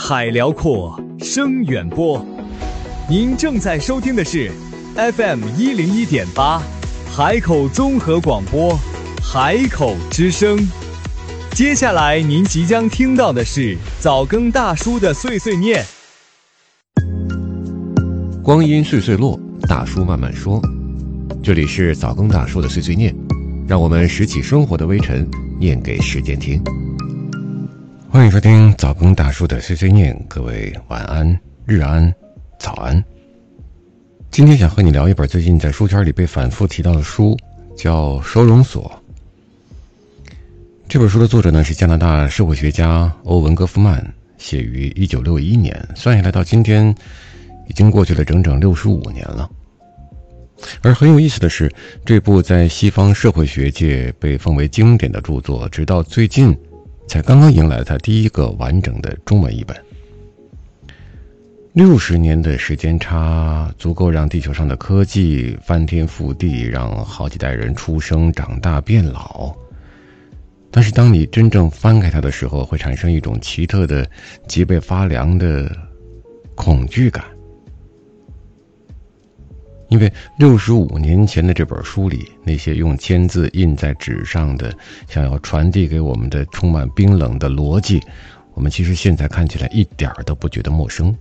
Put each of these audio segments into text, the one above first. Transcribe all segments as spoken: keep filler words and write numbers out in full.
海辽阔，声远播。您正在收听的是 F M 一零一点八海口综合广播，海口之声。接下来您即将听到的是早更大叔的碎碎念。 光阴岁岁落，大叔慢慢说。这里是早更大叔的碎碎念，让我们拾起生活的微尘，念给时间听。欢迎收听早更大叔的碎碎念，各位晚安、日安、早安。今天想和你聊一本最近在书圈里被反复提到的书，叫《收容所》。这本书的作者呢是加拿大社会学家欧文·戈夫曼，写于一九六一年，算下来到今天已经过去了整整六十五年了。而很有意思的是，这部在西方社会学界被奉为经典的著作，直到最近才刚刚迎来了他第一个完整的中文译本。六十年的时间差，足够让地球上的科技翻天覆地，让好几代人出生、长大、变老。但是当你真正翻开它的时候，会产生一种奇特的、脊背发凉的恐惧感。因为六十五年前的这本书里，那些用签字印在纸上的想要传递给我们的充满冰冷的逻辑，我们其实现在看起来一点都不觉得陌生。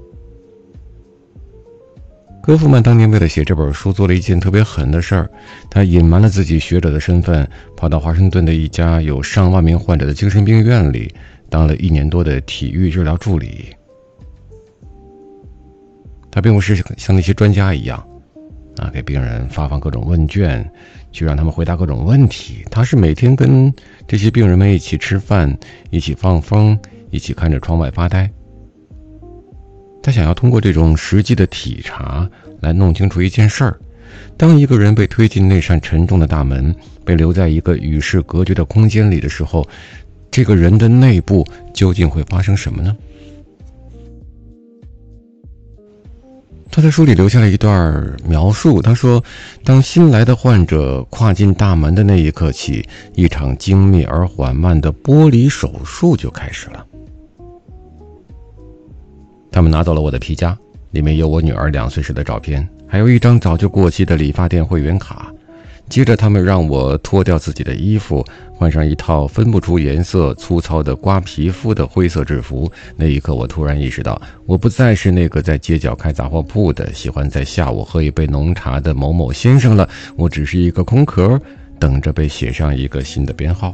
戈夫曼当年为了写这本书做了一件特别狠的事儿，他隐瞒了自己学者的身份，跑到华盛顿的一家有上万名患者的精神病院里当了一年多的体育治疗助理。他并不是像那些专家一样啊，给病人发放各种问卷，去让他们回答各种问题。他是每天跟这些病人们一起吃饭，一起放风，一起看着窗外发呆。他想要通过这种实际的体察来弄清楚一件事儿：当一个人被推进那扇沉重的大门，被留在一个与世隔绝的空间里的时候，这个人的内部究竟会发生什么呢？他在书里留下了一段描述，他说，当新来的患者跨进大门的那一刻起，一场精密而缓慢的剥离手术就开始了。他们拿走了我的皮夹，里面有我女儿两岁时的照片，还有一张早就过期的理发店会员卡。接着他们让我脱掉自己的衣服，换上一套分不出颜色、粗糙的刮皮肤的灰色制服。那一刻我突然意识到，我不再是那个在街角开杂货铺的、喜欢在下午喝一杯浓茶的某某先生了，我只是一个空壳，等着被写上一个新的编号。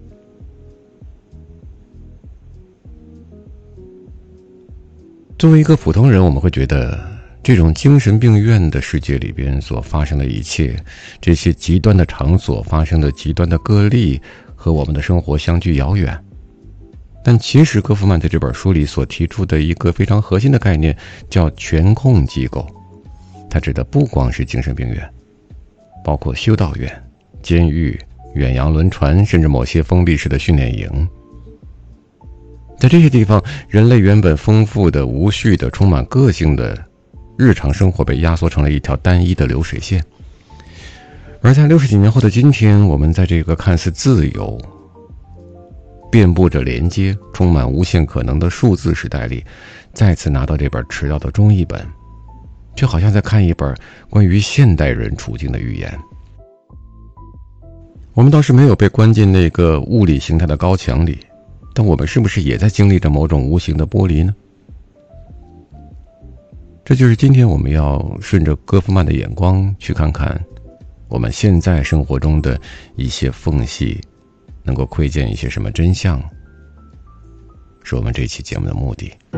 作为一个普通人，我们会觉得这种精神病院的世界里边所发生的一切，这些极端的场所发生的极端的个例，和我们的生活相距遥远。但其实戈夫曼在这本书里所提出的一个非常核心的概念，叫全控机构。它指的不光是精神病院，包括修道院、监狱、远洋轮船，甚至某些封闭式的训练营。在这些地方，人类原本丰富的、无序的、充满个性的日常生活被压缩成了一条单一的流水线。而在六十几年后的今天，我们在这个看似自由、遍布着连接、充满无限可能的数字时代里，再次拿到这本迟到的中译本，就好像在看一本关于现代人处境的寓言。我们倒是没有被关进那个物理形态的高墙里，但我们是不是也在经历着某种无形的剥离呢？这就是今天我们要顺着戈夫曼的眼光去看看我们现在生活中的一些缝隙，能够窥见一些什么真相，是我们这期节目的目的。